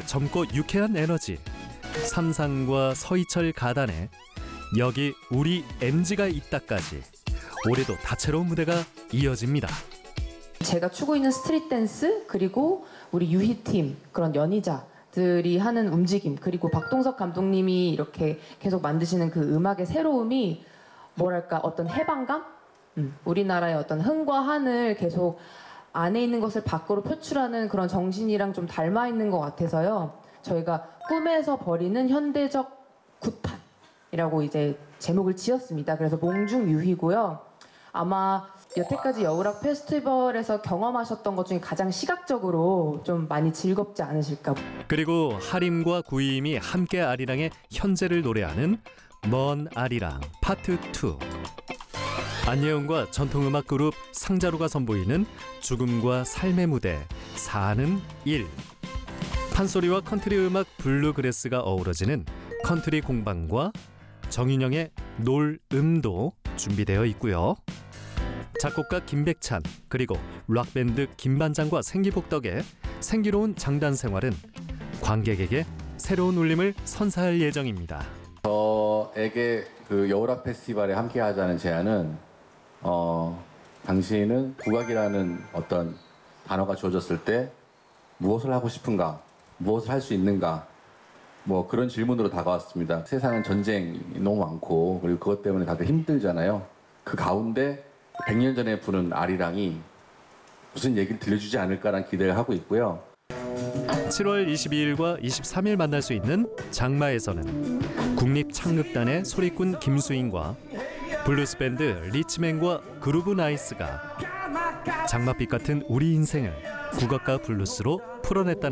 젊고 유쾌한 에너지, 삼상과 서희철 가단에 여기 우리 MZ가 있다까지 올해도 다채로운 무대가 이어집니다. 제가 추고 있는 스트릿 댄스, 그리고 우리 유희팀, 그런 연희자들이 하는 움직임, 그리고 박동석 감독님이 이렇게 계속 만드시는 그 음악의 새로움이 뭐랄까 어떤 해방감? 우리나라의 어떤 흥과 한을 계속 안에 있는 것을 밖으로 표출하는 그런 정신이랑 좀 닮아 있는 것 같아서요. 저희가 꿈에서 버리는 현대적 굿판이라고 이제 제목을 지었습니다. 그래서 몽중유희고요. 아마 여태까지 여우락 페스티벌에서 경험하셨던 것 중에 가장 시각적으로 좀 많이 즐겁지 않으실까. 그리고 하림과 구이임이 함께 아리랑의 현재를 노래하는 먼 아리랑 파트 2. 안예은과 전통음악 그룹 상자루가 선보이는 죽음과 삶의 무대 사는 일. 판소리와 컨트리 음악 블루그래스가 어우러지는 컨트리 공방과 정인영의 놀음도 준비되어 있고요. 작곡가 김백찬, 그리고 락밴드 김반장과 생기복 덕의 생기로운 장단 생활은 관객에게 새로운 울림을 선사할 예정입니다. 저에게 그 여우락 페스티벌에 함께 하자는 제안은 당신은 국악이라는 어떤 단어가 주어졌을 때 무엇을 하고 싶은가, 무엇을 할 수 있는가, 뭐 그런 질문으로 다가왔습니다. 세상은 전쟁이 너무 많고 그리고 그것 때문에 다들 힘들잖아요. 그 가운데 100년 전에 부른 아리랑이 무슨 얘기를 들려주지 않을까라는 기대를 하고 있고요. 7월 22일과 23일 만날 수 있는 장마에서는 국립창극단의 소리꾼 김수인과 블루스밴드 리치맨과 그루브 나이스가 장맛빛 같은 우리 인생을 국악과 블루스로 풀어냈다는